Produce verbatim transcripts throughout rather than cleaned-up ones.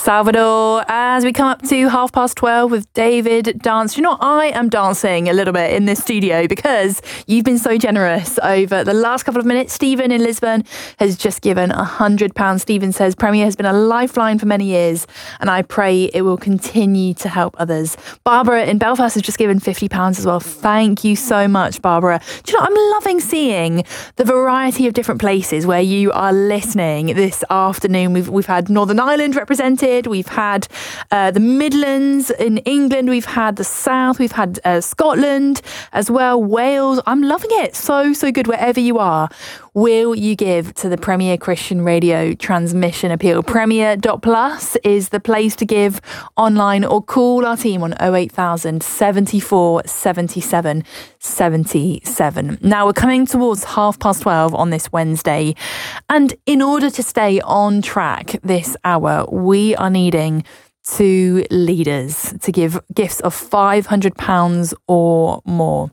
Salvador, as we come up to half past twelve with David Dance. You know, I am dancing a little bit in this studio because you've been so generous over the last couple of minutes. Stephen in Lisbon has just given one hundred pounds. Stephen says, Premier has been a lifeline for many years and I pray it will continue to help others. Barbara in Belfast has just given fifty pounds as well. Thank you so much, Barbara. Do you know, I'm loving seeing the variety of different places where you are listening this afternoon. We've, we've had Northern Ireland represented. We've had uh, the Midlands in England. We've had the South. We've had uh, Scotland as well. Wales. I'm loving it. So, so good wherever you are. Will you give to the Premier Christian Radio transmission appeal? Premier dot plus is the place to give online or call our team on oh eight thousand seventy-four seventy-seven seventy-seven. Now we're coming towards half past twelve on this Wednesday. And in order to stay on track this hour, we are needing two leaders to give gifts of five hundred pounds or more.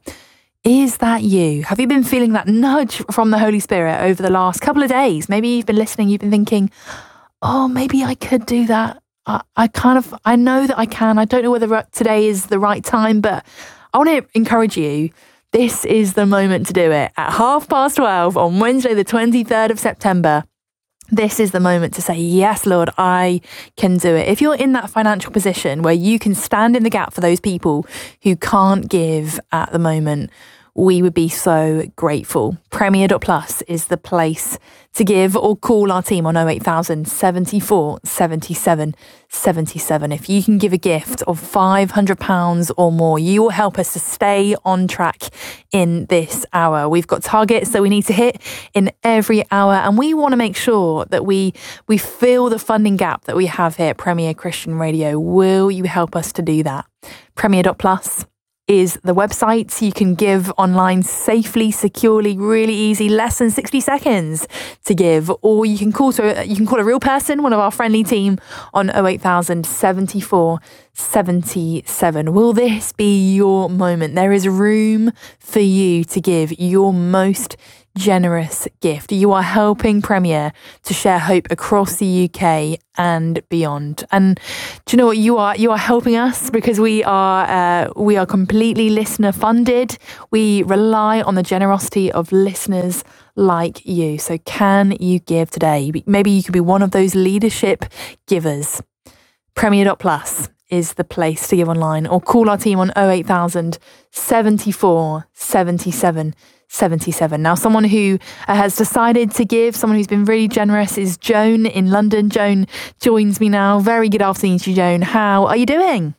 Is that you? Have you been feeling that nudge from the Holy Spirit over the last couple of days? Maybe you've been listening, you've been thinking, oh, maybe I could do that. I, I kind of, I know that I can. I don't know whether today is the right time, but I want to encourage you. This is the moment to do it. At half past twelve on Wednesday, the twenty-third of September. This is the moment to say, yes, Lord, I can do it. If you're in that financial position where you can stand in the gap for those people who can't give at the moment, we would be so grateful. Premier dot plus is the place to give, or call our team on oh eight thousand seventy-four seventy-seven seventy-seven. If you can give a gift of five hundred pounds or more, you will help us to stay on track in this hour. We've got targets that we need to hit in every hour, and we want to make sure that we we fill the funding gap that we have here at Premier Christian Radio. Will you help us to do that? Premier dot plus is the website. You can give online safely, securely, really easy, less than sixty seconds to give, or you can call to you can call a real person, one of our friendly team, on oh eight thousand seventy-four seventy-seven. Will this be your moment? There is room for you to give your most generous gift. You are helping Premier to share hope across the U K and beyond. And do you know what? You are you are helping us because we are uh, we are completely listener funded. We rely on the generosity of listeners like you. So can you give today? Maybe you could be one of those leadership givers. Premier dot plus is the place to give online, or call our team on oh eight thousand seventy-four seventy-seven seventy-seven. Now, someone who has decided to give, someone who's been really generous, is Joan in London. Joan joins me now. Very good afternoon to you, Joan. How are you doing?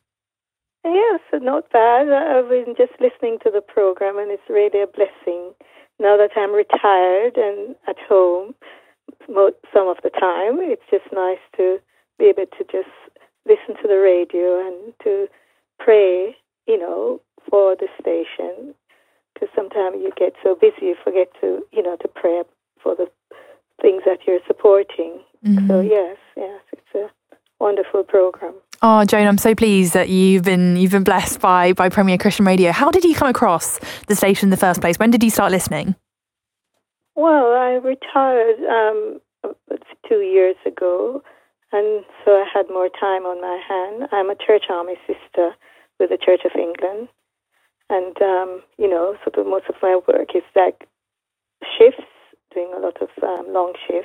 Yes, not bad. I've been just listening to the program, and it's really a blessing. Now that I'm retired and at home some of the time, it's just nice to be able to just listen to the radio and to pray, you know, for the station. Because sometimes you get so busy, you forget to, you know, to pray for the things that you're supporting. Mm-hmm. So yes, yes, it's a wonderful program. Oh, Joan, I'm so pleased that you've been you've been blessed by by Premier Christian Radio. How did you come across the station in the first place? When did you start listening? Well, I retired um, two years ago, and so I had more time on my hand. I'm a church army sister with the Church of England. And, um, you know, sort of most of my work is like shifts, doing a lot of um, long shifts.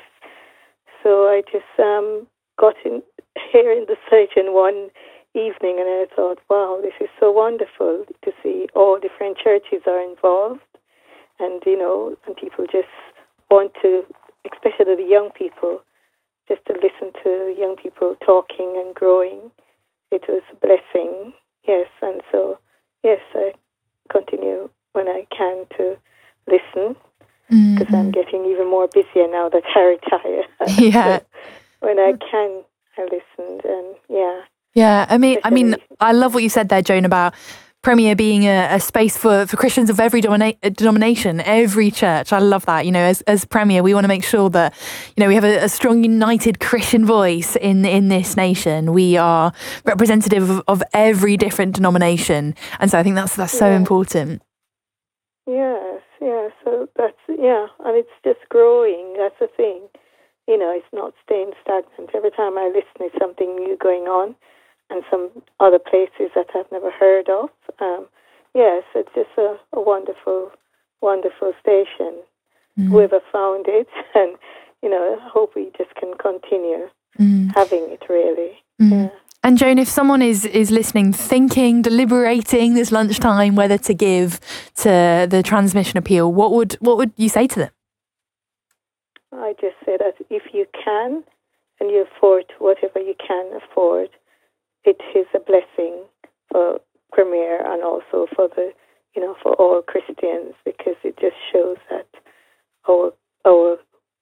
So I just um, got in here in the station one evening, and I thought, wow, this is so wonderful to see all different churches are involved. And, you know, and people just want to, especially the young people, just to listen to young people talking and growing. It was a blessing, yes. And so, yes, I continue when I can to listen, because mm-hmm. I'm getting even more busier now that I retire. Yeah. So when I can, I listened, and yeah. Yeah, I mean, I mean, I love what you said there, Joan, about Premier being a, a space for, for Christians of every domina- denomination, every church. I love that. You know, as, as Premier, we want to make sure that, you know, we have a, a strong, united Christian voice in, in this nation. We are representative of, of every different denomination. And so I think that's that's so yeah. important. Yes, yeah. So that's, yeah. And it's just growing. That's the thing. you know, it's not staying stagnant. Every time I listen, there's something new going on, and some other places that I've never heard of. Um, yes, it's just a, a wonderful, wonderful station. Mm. Whoever found it, and, you know, I hope we just can continue mm. having it, really. Mm. Yeah. And Joan, if someone is, is listening, thinking, deliberating this lunchtime whether to give to the transmission appeal, what would what would you say to them? I just say that if you can and you afford whatever you can afford, it is a blessing for Premier and also for the, you know, for all Christians, because it just shows that our our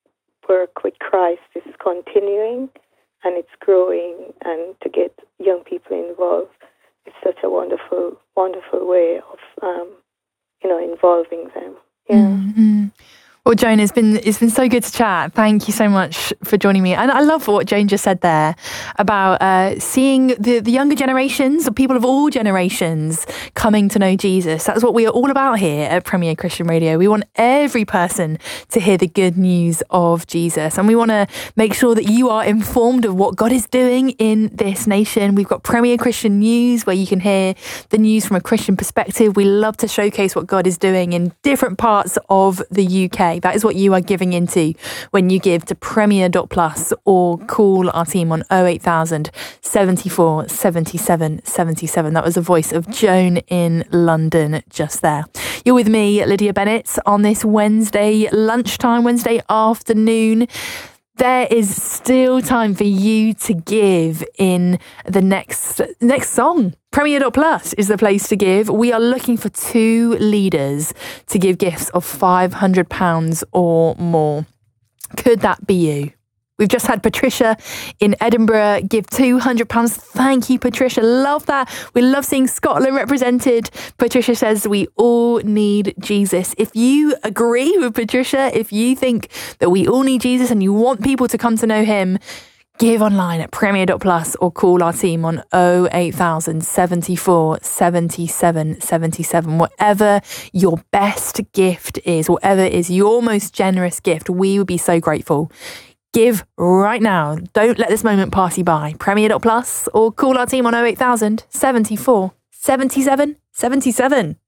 work with Christ is continuing and it's growing, and to get young people involved, it's such a wonderful, wonderful way of, um, you know, involving them. Yeah. Mm-hmm. Well, Joan, it's been it's been so good to chat. Thank you so much for joining me. And I love what Joan just said there about uh, seeing the, the younger generations, or people of all generations, coming to know Jesus. That's what we are all about here at Premier Christian Radio. We want every person to hear the good news of Jesus. And we want to make sure that you are informed of what God is doing in this nation. We've got Premier Christian News, where you can hear the news from a Christian perspective. We love to showcase what God is doing in different parts of the U K. That is what you are giving into when you give to premier dot plus or call our team on oh eight thousand, seventy-four, seventy-seven, seventy-seven. That was the voice of Joan in London just there. You're with me, Lydia Bennett, on this Wednesday lunchtime, Wednesday afternoon. There is still time for you to give in the next next song. premier dot plus is the place to give. We are looking for two leaders to give gifts of five hundred pounds or more. Could that be you? We've just had Patricia in Edinburgh give two hundred pounds. Thank you, Patricia. Love that. We love seeing Scotland represented. Patricia says we all need Jesus. If you agree with Patricia, if you think that we all need Jesus and you want people to come to know him, give online at premier dot plus or call our team on oh eight thousand, seventy-four, seventy-seven, seventy-seven. Whatever your best gift is, whatever is your most generous gift, we would be so grateful. Give right now. Don't let this moment pass you by. premier dot plus or call our team on oh eight thousand, seventy-four, seventy-seven, seventy-seven.